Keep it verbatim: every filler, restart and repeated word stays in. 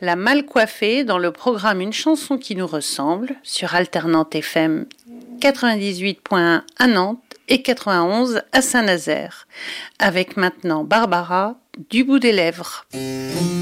La Mal Coiffée dans le programme Une chanson qui nous ressemble sur Alternante F M quatre-vingt-dix-huit point un à Nantes et quatre-vingt-onze à Saint-Nazaire. Avec maintenant Barbara du bout des lèvres.